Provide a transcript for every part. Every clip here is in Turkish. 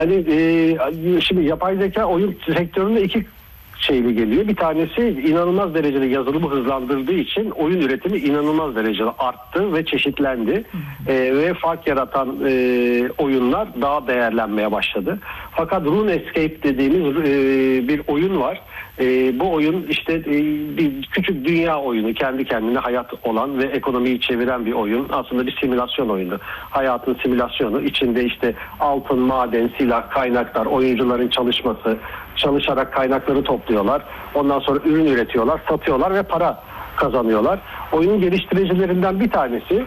Şimdi yapay zeka oyun sektöründe iki şeyli geliyor. Bir tanesi inanılmaz derecede yazılımı hızlandırdığı için oyun üretimi inanılmaz derecede arttı ve çeşitlendi. Ve fark yaratan oyunlar daha değerlenmeye başladı. Fakat RuneScape dediğimiz bir oyun var. Bu oyun işte bir küçük dünya oyunu, kendi kendine hayat olan ve ekonomiyi çeviren bir oyun. Aslında bir simülasyon oyunu. Hayatın simülasyonu. İçinde işte altın, maden, silah, kaynaklar, oyuncuların çalışması, çalışarak kaynakları topluyorlar. Ondan sonra ürün üretiyorlar, satıyorlar ve para kazanıyorlar. Oyunun geliştiricilerinden bir tanesi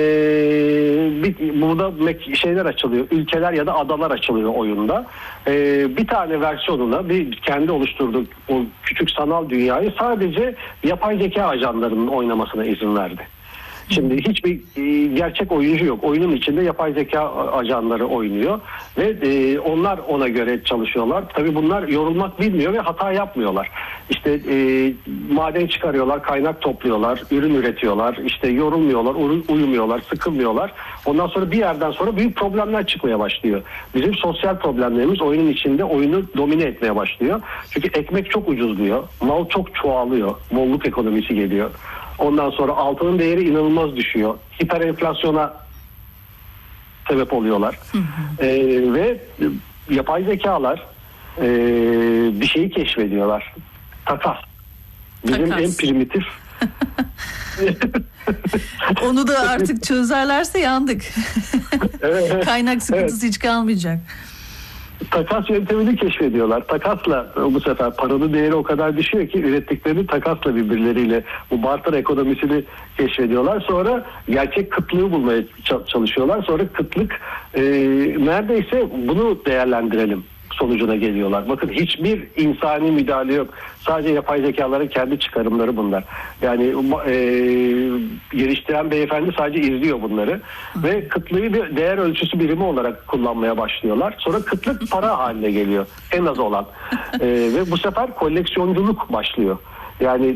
burada şeyler açılıyor, ülkeler ya da adalar açılıyor oyunda. Bir tane versiyonuna kendi oluşturduğu o küçük sanal dünyayı sadece yapay zeka ajanlarının oynamasına izin verdi. Şimdi hiçbir gerçek oyuncu yok. Oyunun içinde yapay zeka ajanları oynuyor ve onlar ona göre çalışıyorlar. Tabii bunlar yorulmak bilmiyor ve hata yapmıyorlar. İşte maden çıkarıyorlar, kaynak topluyorlar, ürün üretiyorlar. İşte yorulmuyorlar, uyumuyorlar, sıkılmıyorlar. Ondan sonra bir yerden sonra büyük problemler çıkmaya başlıyor. Bizim sosyal problemlerimiz oyunun içinde oyunu domine etmeye başlıyor. Çünkü ekmek çok ucuzluyor, mal çok çoğalıyor, bolluk ekonomisi geliyor. Ondan sonra altının değeri inanılmaz düşüyor. Hiperenflasyona sebep oluyorlar. Ve yapay zekalar bir şeyi keşfediyorlar. Takas. Bizim en primitif. Onu da artık çözerlerse yandık. Evet, kaynak sıkıntısı hiç kalmayacak. Takas yöntemini keşfediyorlar. Takasla bu sefer paranın değeri o kadar düşüyor ki ürettiklerini takasla birbirleriyle bu barter ekonomisini keşfediyorlar. Sonra gerçek kıtlığı bulmaya çalışıyorlar. Sonra kıtlık neredeyse bunu değerlendirelim sonucuna geliyorlar. Bakın hiçbir insani müdahale yok. Sadece yapay zekaların kendi çıkarımları bunlar. Yani geliştiren beyefendi sadece izliyor bunları ve kıtlığı bir değer ölçüsü birimi olarak kullanmaya başlıyorlar. Sonra kıtlık para haline geliyor. En az olan. Ve bu sefer koleksiyonculuk başlıyor. Yani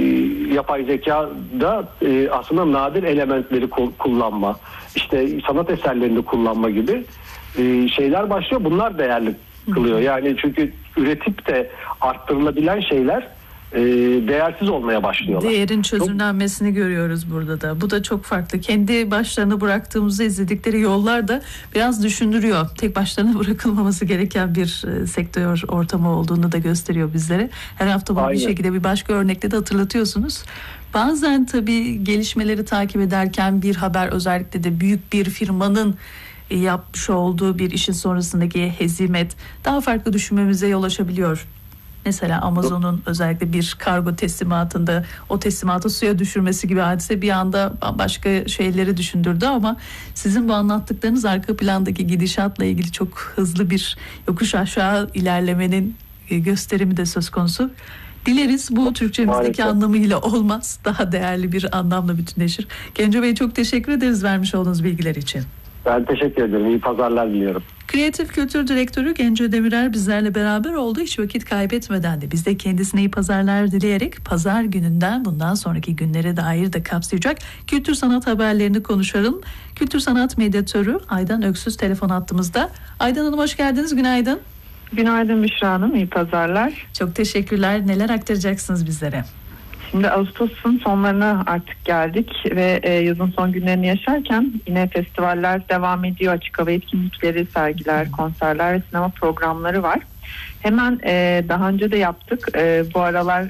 yapay zekada aslında nadir elementleri kullanma, işte sanat eserlerini kullanma gibi şeyler başlıyor. Bunlar değerli kılıyor. Yani çünkü üretip de arttırılabilen şeyler değersiz olmaya başlıyorlar. Değerin çözümlenmesini görüyoruz burada da. Bu da çok farklı. Kendi başlarına bıraktığımızda izledikleri yollar da biraz düşündürüyor. Tek başlarına bırakılmaması gereken bir sektör ortamı olduğunu da gösteriyor bizlere. Her hafta bunu bir şekilde bir başka örnekle de hatırlatıyorsunuz. Bazen tabii gelişmeleri takip ederken bir haber, özellikle de büyük bir firmanın yapmış olduğu bir işin sonrasındaki hezimet daha farklı düşünmemize yol açabiliyor. Mesela Amazon'un özellikle bir kargo teslimatında o teslimatı suya düşürmesi gibi hadise bir anda başka şeyleri düşündürdü ama sizin bu anlattıklarınız arka plandaki gidişatla ilgili çok hızlı bir yokuş aşağı ilerlemenin gösterimi de söz konusu. Dileriz bu Türkçemizdeki anlamıyla olmaz, daha değerli bir anlamla bütünleşir. Genco Bey, çok teşekkür ederiz vermiş olduğunuz bilgiler için. Ben teşekkür ederim. İyi pazarlar diliyorum. Kreatif Kültür Direktörü Genco Demirer bizlerle beraber oldu. Hiç vakit kaybetmeden de biz de kendisine iyi pazarlar dileyerek pazar gününden bundan sonraki günlere dair de kapsayacak kültür sanat haberlerini konuşalım. Kültür sanat medyatörü Aydan Öksüz telefon hattımızda. Aydan Hanım, hoş geldiniz. Günaydın. Günaydın Büşra Hanım. İyi pazarlar. Çok teşekkürler. Neler aktaracaksınız bizlere? Şimdi Ağustos'un sonlarına artık geldik ve yazın son günlerini yaşarken yine festivaller devam ediyor. Açık hava etkinlikleri, sergiler, konserler ve sinema programları var. Hemen daha önce de yaptık. Bu aralar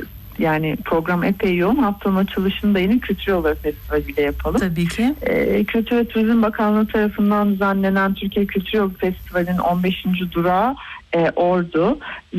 yani program epey yoğun. Haftanın açılışını da yine Kültür Yolları Festivali ile yapalım. Tabii ki. Kültür ve Turizm Bakanlığı tarafından düzenlenen Türkiye Kültür Yolu Festivali'nin 15. durağı Ordu.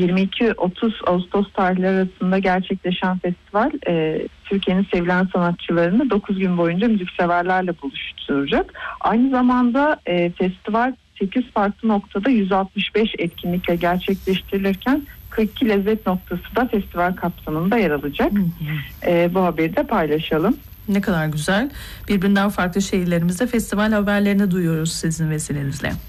22-30 Ağustos tarihleri arasında gerçekleşen festival Türkiye'nin sevilen sanatçılarını 9 gün boyunca müzikseverlerle buluşturacak. Aynı zamanda festival 8 farklı noktada 165 etkinlikle gerçekleştirilirken 42 lezzet noktası da festival kapsamında yer alacak. Bu haberi de paylaşalım. Ne kadar güzel. Birbirinden farklı şehirlerimizde festival haberlerini duyuyoruz sizin vesilenizle.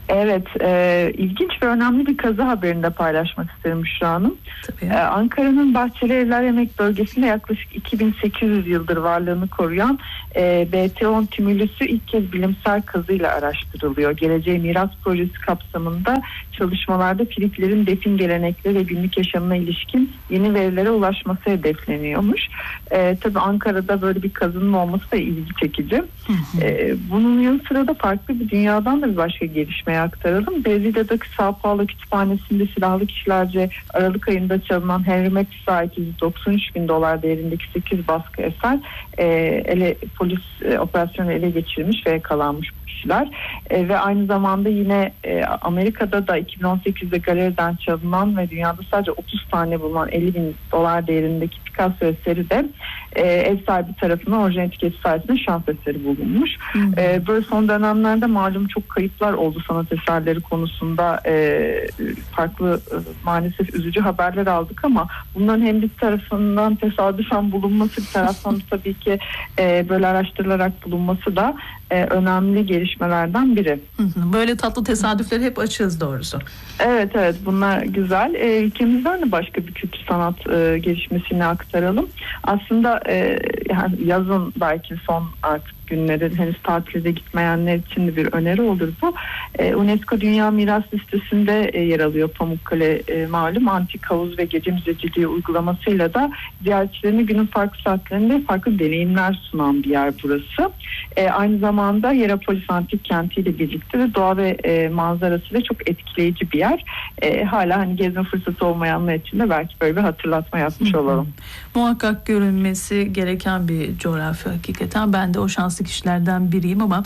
Evet, ilginç ve önemli bir kaza haberini de paylaşmak isterim Büşra Hanım. Ankara'nın Bahçeli Evler Yemek Bölgesi'nde yaklaşık 2800 yıldır varlığını koruyan BT10 tümülüsü ilk kez bilimsel kazıyla araştırılıyor. Geleceğe Miras Projesi kapsamında çalışmalarda Filiplerin defin gelenekleri ve günlük yaşamına ilişkin yeni verilere ulaşması hedefleniyormuş. Tabii Ankara'da böyle bir kazının olması da ilgi çekici. Bunun yanı sıra da farklı bir dünyadan da bir başka gelişmeye aktaralım. Brezilya'daki Sao Paulo kütüphanesinde silahlı kişilerce Aralık ayında çalınan Henry Matthes'e ait $93.000 değerindeki 8 baskı eser polis operasyonu ele geçirmiş ve yakalanmış bu kişiler. Ve aynı zamanda yine Amerika'da da 2018'de galeriden çalınan ve dünyada sadece 30 tane bulunan $50.000 değerindeki Picasso eseri de ev sahibi tarafından orijinal etiketi sayesinde şans eseri bulunmuş. Böyle son dönemlerde malum çok kayıplar oldu sanat eserleri konusunda. Farklı maalesef üzücü haberler aldık ama bunların hem bir tarafından tesadüfen bulunması, bir taraftan da tabii ki böyle araştırılarak bulunması da önemli gelişmelerden biri. Böyle tatlı tesadüfleri hep açığız doğrusu. Evet, bunlar güzel. Ülkemizden de başka bir kültür sanat gelişmesini aktaralım. Aslında yani yazın belki son artık günlerin henüz tatilde gitmeyenler için de bir öneri olur bu. UNESCO Dünya Miras Listesi'nde yer alıyor Pamukkale, malum antik havuz ve gece müzeciliği uygulamasıyla da ziyaretçilerine günün farklı saatlerinde farklı deneyimler sunan bir yer burası. Aynı zamanda Hierapolis Antik Kenti ile birlikte de doğa ve manzarası da çok etkileyici bir yer. Hala hani gezme fırsatı olmayanlar için de belki böyle bir hatırlatma yapmış olalım. Muhakkak görünmesi gereken bir coğrafya hakikaten. Ben de o şanslı kişilerden biriyim ama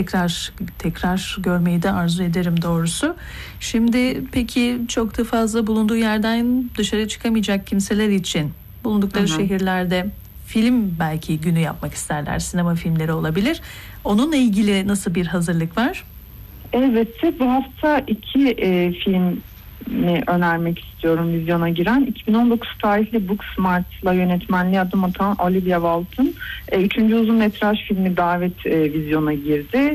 tekrar görmeyi de arzu ederim doğrusu. Şimdi peki çok da fazla bulunduğu yerden dışarı çıkamayacak kimseler için bulundukları şehirlerde film belki günü yapmak isterler. Sinema filmleri olabilir. Onunla ilgili nasıl bir hazırlık var? Elbette bu hafta 2 film önermek istiyorum vizyona giren. 2019 tarihli Booksmart'la yönetmenliğe adım atan Olivia Wilde'ın 3. uzun metraj filmi Davet vizyona girdi.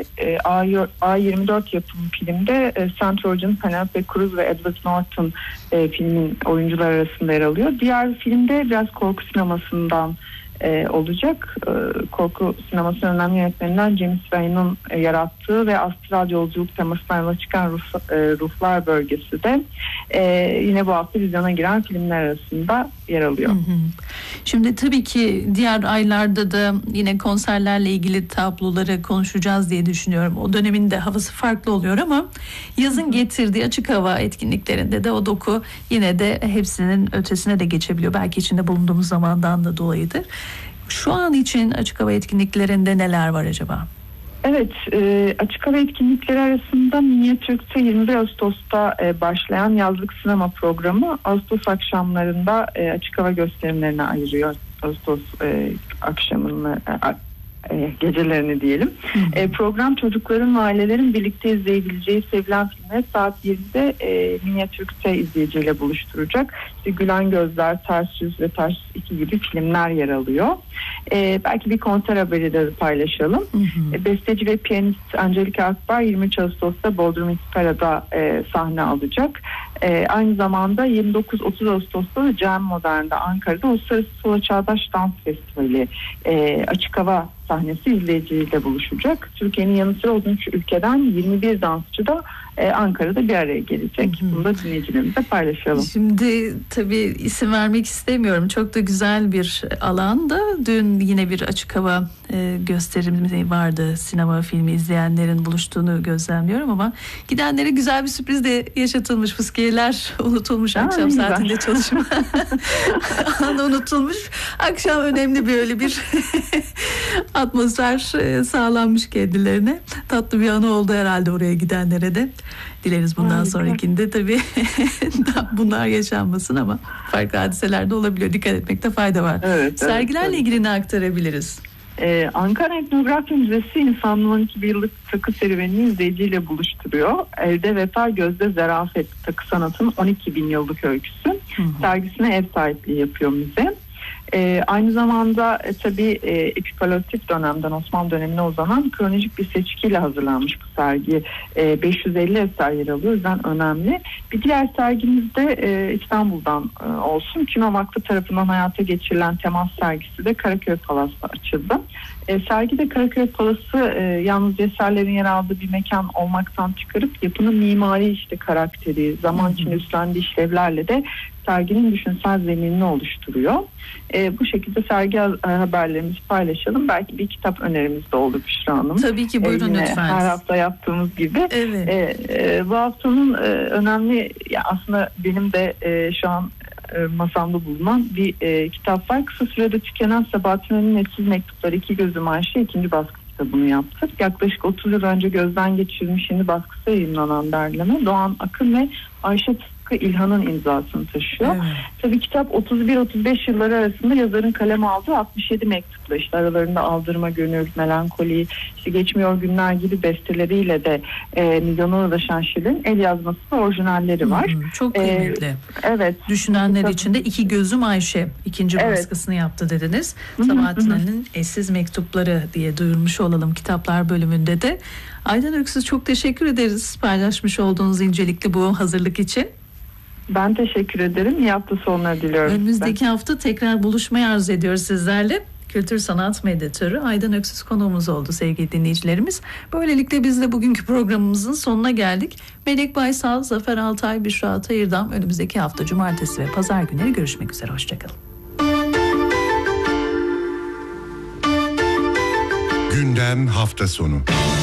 A24 yapımı filmde Seth Rogen, Penelope Cruz ve Edward Norton filmin oyuncular arasında yer alıyor. Diğer filmde biraz korku sinemasından olacak. Korku sinemasının önemli yönetmeninden James Wan'ın yarattığı ve astral yolculuk temasından yola çıkan Ruhlar Bölgesi de yine bu hafta vizyona giren filmler arasında yer alıyor. Şimdi tabii ki diğer aylarda da yine konserlerle ilgili tabloları konuşacağız diye düşünüyorum. O dönemin de havası farklı oluyor ama yazın getirdiği açık hava etkinliklerinde de o doku yine de hepsinin ötesine de geçebiliyor. Belki içinde bulunduğumuz zamandan da dolayıdır. Şu an için açık hava etkinliklerinde neler var acaba? Evet, açık hava etkinlikleri arasında Minyatürk'te 21 Ağustos'ta başlayan yazlık sinema programı Ağustos akşamlarında açık hava gösterimlerine ayırıyor. Ağustos akşamını gecelerini diyelim. Program çocukların ve ailelerin birlikte izleyebileceği sevilen filmleri saat 20'de Minyatürk'te izleyiciyle buluşturacak. İşte Gülen Gözler, Ters Yüz ve Ters 2 gibi filmler yer alıyor. Belki bir konser haberi de paylaşalım. Besteci ve piyanist Angelika Akbar 23 Ağustos'ta Bodrum İspera'da sahne alacak. Aynı zamanda 29-30 Ağustos'ta da Cem Modern'de Ankara'da Uluslararası Solo Çağdaş Dans Festivali açık hava sahnesi izleyiciyle buluşacak. Türkiye'nin yanı sıra 13 ülkeden 21 dansçı da Ankara'da bir araya gelecek. Bunu da dinleyicilerimizle paylaşalım. Şimdi tabii isim vermek istemiyorum. Çok da güzel bir alanda. Dün yine bir açık hava gösterimi vardı. Sinema filmi izleyenlerin buluştuğunu gözlemliyorum ama gidenlere güzel bir sürpriz de yaşatılmış. Fıskiyeler unutulmuş akşam saatinde çalışma. Anda unutulmuş. Akşam önemli böyle bir atmosfer sağlanmış kendilerine. Tatlı bir anı oldu herhalde oraya gidenlere de. Dileriz bundan sonrakinde tabii bunlar yaşanmasın ama farklı hadiseler de olabiliyor. Dikkat etmekte fayda var. Sergilerle ilgili ne aktarabiliriz? Ankara Etnografya Müzesi insanlığın 12 yıllık takı serüvenini izleyiciyle buluşturuyor. Elde Vefa Gözde Zarafet takı sanatının 12.000 yıllık öyküsü. Sergisine ev sahipliği yapıyor müze. Aynı zamanda tabii epipaleolitik dönemden Osmanlı dönemine uzanan kronolojik bir seçkiyle hazırlanmış bu sergi. 550 eser yer alıyor. O yüzden önemli. Bir diğer sergimiz de İstanbul'dan olsun. Kino Vakfı tarafından hayata geçirilen temas sergisi de Karaköy Palas'ta açıldı. Sergide Karaköy Palası yalnız eserlerin yer aldığı bir mekan olmaktan çıkarıp yapının mimari karakteri, zaman içinde üstlendiği işlevlerle de serginin düşünsel zeminini oluşturuyor. Bu şekilde sergi haberlerimizi paylaşalım. Belki bir kitap önerimiz de olur Büşra Hanım. Tabii ki, buyurun lütfen. Her hafta yaptığımız gibi. Evet. Bu haftanın önemli, aslında benim de şu an masamda bulunan bir kitap var. Kısa sürede tükenen Sabahattin Ali'nin Eşsiz Mektupları 2 Gözüm Ayşe 2. baskı kitabını yaptık. Yaklaşık 30 yıl önce gözden geçirilmiş yeni baskısı yayınlanan derleme Doğan Akın ve Ayşe İlhan'ın imzasını taşıyor. Evet. Tabii kitap 31-35 yılları arasında yazarın kaleme aldığı 67 mektupla, aralarında Aldırma Gönül, Melankoli, Geçmiyor Günler gibi besteleriyle de milyona ulaşan şiirin el yazması ve orijinalleri var. Çok kıymetli. Evet. Düşünenler için de 2 Gözüm Ayşe 2. baskısını yaptı dediniz. Sabahattin Ali'nin Eşsiz Mektupları diye duyurmuş olalım kitaplar bölümünde de. Aydan Öksüz, çok teşekkür ederiz paylaşmış olduğunuz incelikli bu hazırlık için. Ben teşekkür ederim. İyi hafta sonları diliyorum. Önümüzdeki hafta tekrar buluşmayı arzu ediyoruz sizlerle. Kültür sanat medyatörü Aydan Öksüz konuğumuz oldu sevgili dinleyicilerimiz. Böylelikle biz de bugünkü programımızın sonuna geldik. Melek Baysal, Zafer Altay, Büşra Atayırdam önümüzdeki hafta cumartesi ve pazar günleri görüşmek üzere. Hoşçakalın. Gündem hafta sonu.